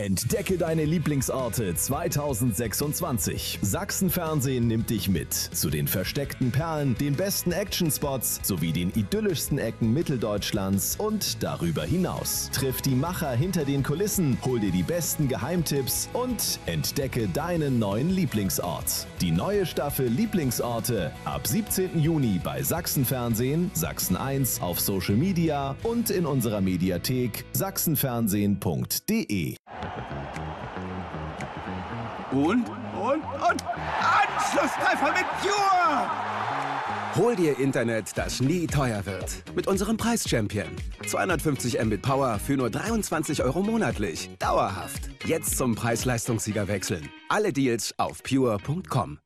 Entdecke deine Lieblingsorte 2026. Sachsenfernsehen nimmt dich mit zu den versteckten Perlen, den besten Actionspots sowie den idyllischsten Ecken Mitteldeutschlands und darüber hinaus. Triff die Macher hinter den Kulissen, hol dir die besten Geheimtipps und entdecke deinen neuen Lieblingsort. Die neue Staffel Lieblingsorte ab 17. Juni bei Sachsenfernsehen, Sachsen 1 auf Social Media und in unserer Mediathek sachsenfernsehen.de. Und Anschlusstreffer mit Pure! Hol dir Internet, das nie teuer wird. Mit unserem Preis-Champion. 250 Mbit Power für nur 23 € monatlich. Dauerhaft. Jetzt zum Preis-Leistungssieger wechseln. Alle Deals auf pure.com.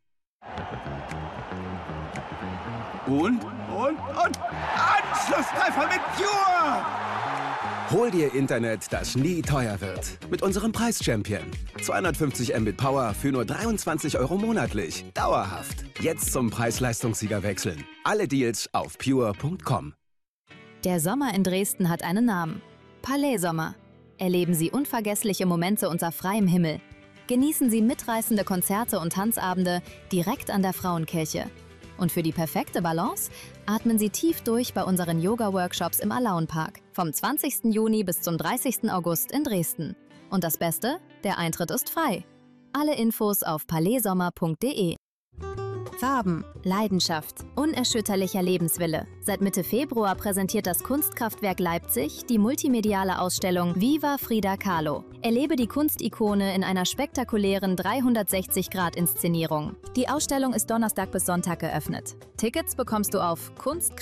Und Anschlusstreffer mit Pure! Hol dir Internet, das nie teuer wird. Mit unserem Preis-Champion. 250 Mbit Power für nur 23 € monatlich. Dauerhaft. Jetzt zum Preis-Leistungssieger wechseln. Alle Deals auf pure.com. Der Sommer in Dresden hat einen Namen. Palais Sommer. Erleben Sie unvergessliche Momente unter freiem Himmel. Genießen Sie mitreißende Konzerte und Tanzabende direkt an der Frauenkirche. Und für die perfekte Balance atmen Sie tief durch bei unseren Yoga-Workshops im Alaunpark vom 20. Juni bis zum 30. August in Dresden. Und das Beste? Der Eintritt ist frei. Alle Infos auf palaissommer.de. Farben, Leidenschaft, unerschütterlicher Lebenswille. Seit Mitte Februar präsentiert das Kunstkraftwerk Leipzig die multimediale Ausstellung Viva Frida Kahlo. Erlebe die Kunstikone in einer spektakulären 360-Grad-Inszenierung. Die Ausstellung ist Donnerstag bis Sonntag geöffnet. Tickets bekommst du auf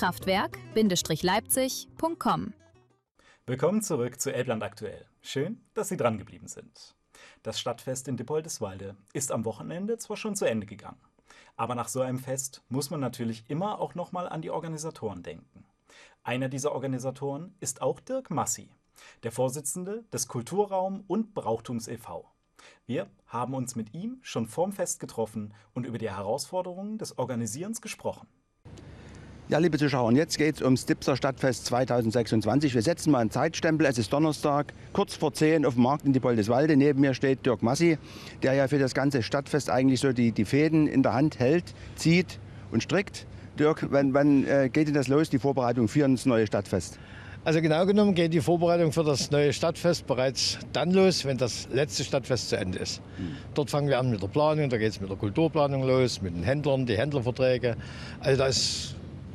kunstkraftwerk-leipzig.com. Willkommen zurück zu Elbland aktuell. Schön, dass Sie dran geblieben sind. Das Stadtfest in Dippoldiswalde ist am Wochenende zwar schon zu Ende gegangen. Aber nach so einem Fest muss man natürlich immer auch nochmal an die Organisatoren denken. Einer dieser Organisatoren ist auch Dirk Massi, der Vorsitzende des Kulturraum- und Brauchtums e.V. Wir haben uns mit ihm schon vorm Fest getroffen und über die Herausforderungen des Organisierens gesprochen. Ja, liebe Zuschauer, und jetzt geht es ums Dipser Stadtfest 2026. Wir setzen mal einen Zeitstempel. Es ist Donnerstag, kurz vor 10 auf dem Markt in Dippoldiswalde. Neben mir steht Dirk Massi, der ja für das ganze Stadtfest eigentlich so die Fäden in der Hand hält, zieht und strickt. Dirk, wann geht denn das los, die Vorbereitung für das neue Stadtfest? Also genau genommen geht die Vorbereitung für das neue Stadtfest bereits dann los, wenn das letzte Stadtfest zu Ende ist. Dort fangen wir an mit der Planung, da geht es mit der Kulturplanung los, mit den Händlern, die Händlerverträge. Also da ist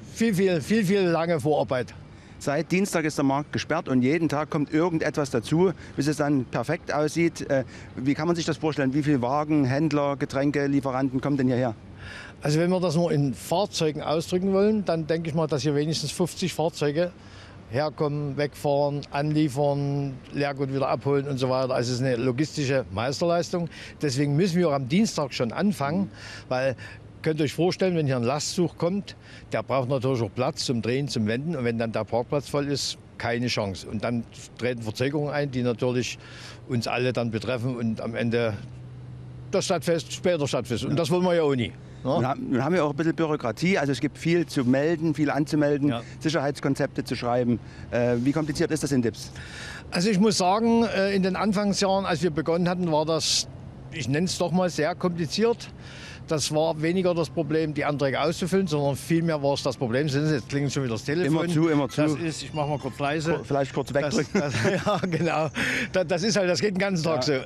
viel lange Vorarbeit. Seit Dienstag ist der Markt gesperrt und jeden Tag kommt irgendetwas dazu, bis es dann perfekt aussieht. Wie kann man sich das vorstellen? Wie viele Wagen, Händler, Getränke, Lieferanten kommen denn hierher? Also wenn wir das nur in Fahrzeugen ausdrücken wollen, dann denke ich mal, dass hier wenigstens 50 Fahrzeuge herkommen, wegfahren, anliefern, Leergut wieder abholen und so weiter. Also es ist eine logistische Meisterleistung. Deswegen müssen wir auch am Dienstag schon anfangen, weil könnt ihr euch vorstellen, wenn hier ein Lastzug kommt, der braucht natürlich auch Platz zum Drehen, zum Wenden. Und wenn dann der Parkplatz voll ist, keine Chance. Und dann treten Verzögerungen ein, die natürlich uns alle dann betreffen und am Ende das Stadtfest später stattfindet. Und das wollen wir ja auch nie. Ja? Nun haben wir auch ein bisschen Bürokratie. Also es gibt viel zu melden, viel anzumelden, ja. Sicherheitskonzepte zu schreiben. Wie kompliziert ist das in Dips? Also ich muss sagen, in den Anfangsjahren, als wir begonnen hatten, war das, ich nenne es doch mal, sehr kompliziert. Das war weniger das Problem, die Anträge auszufüllen, sondern vielmehr war es das Problem. Jetzt klingelt schon wieder das Telefon. Immer zu. Das ist, ich mache mal kurz leise. Vielleicht kurz wegdrücken. Ja, genau. Das ist halt, das geht den ganzen Tag so.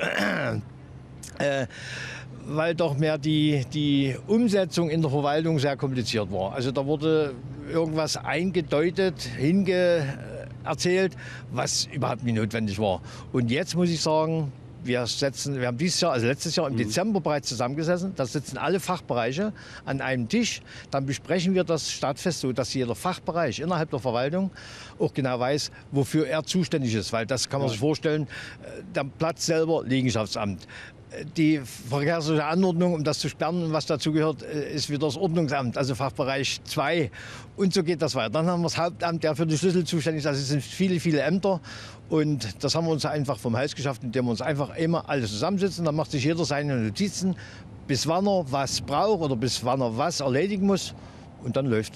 Weil doch mehr die Umsetzung in der Verwaltung sehr kompliziert war. Also da wurde irgendwas eingedeutet, erzählt, was überhaupt nicht notwendig war. Und jetzt muss ich sagen, wir haben dieses Jahr, also letztes Jahr im Dezember bereits zusammengesessen. Da sitzen alle Fachbereiche an einem Tisch. Dann besprechen wir das Stadtfest so, dass jeder Fachbereich innerhalb der Verwaltung auch genau weiß, wofür er zuständig ist. Weil das kann man sich vorstellen, der Platz selber, Liegenschaftsamt. Die verkehrsliche Anordnung, um das zu sperren und was dazu gehört, ist wieder das Ordnungsamt, also Fachbereich 2. Und so geht das weiter. Dann haben wir das Hauptamt, der für die Schlüssel zuständig ist. Also es sind viele Ämter. Und das haben wir uns einfach vom Haus geschafft, indem wir uns einfach immer alle zusammensitzen. Dann macht sich jeder seine Notizen, bis wann er was braucht oder bis wann er was erledigen muss. Und dann läuft's.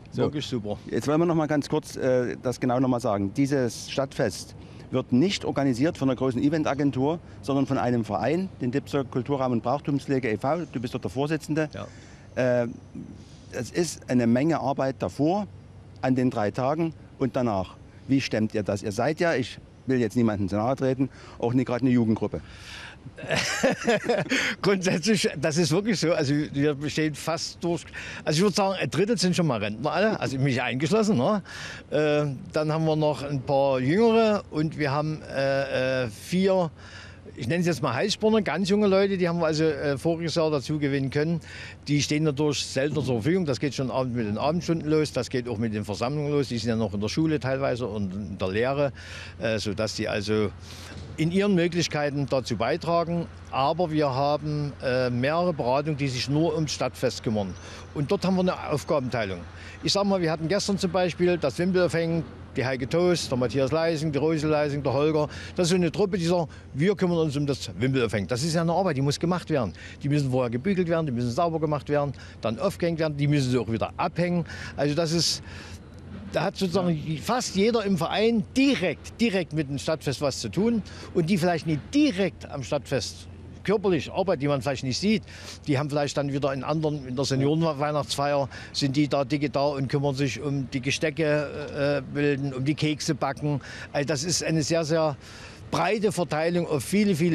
Wirklich super. Jetzt wollen wir noch mal ganz kurz das genau noch mal sagen. Dieses Stadtfest wird nicht organisiert von einer großen Eventagentur, sondern von einem Verein, den Diepser Kulturraum und Brauchtumspflege e.V. Du bist dort der Vorsitzende. Ja. Es ist eine Menge Arbeit davor, an den 3 Tagen und danach. Wie stemmt ihr das? Ihr seid ja, ich will jetzt niemandem zu nahe treten, auch nicht gerade eine Jugendgruppe. Grundsätzlich, das ist wirklich so. Also wir bestehen fast durch, also ich würde sagen, ein Drittel sind schon mal Rentner alle, also mich eingeschlossen. Ne? Dann haben wir noch ein paar Jüngere und wir haben 4, ich nenne es jetzt mal Heißsporner, ganz junge Leute, die haben wir also voriges Jahr dazu gewinnen können. Die stehen dadurch seltener zur Verfügung. Das geht schon mit den Abendstunden los, das geht auch mit den Versammlungen los. Die sind ja noch in der Schule teilweise und in der Lehre, sodass die also in ihren Möglichkeiten dazu beitragen. Aber wir haben mehrere Beratungen, die sich nur ums Stadtfest kümmern. Und dort haben wir eine Aufgabenteilung. Ich sage mal, wir hatten gestern zum Beispiel das Wimpelaufhängen, die Heike Toast, der Matthias Leising, die Rose Leising, der Holger. Das ist so eine Truppe, die sagt, wir kümmern uns um das Wimpelaufhängen. Das ist ja eine Arbeit, die muss gemacht werden. Die müssen vorher gebügelt werden, die müssen sauber gemacht werden, dann aufgehängt werden, die müssen sie auch wieder abhängen. Also das ist, da hat sozusagen fast jeder im Verein direkt mit dem Stadtfest was zu tun. Und die vielleicht nicht direkt am Stadtfest körperlich Arbeit, die man vielleicht nicht sieht, die haben vielleicht dann wieder in der Seniorenweihnachtsfeier, sind die da dicke da und kümmern sich um die Gestecke bilden, um die Kekse backen. Also das ist eine sehr, sehr breite Verteilung auf viele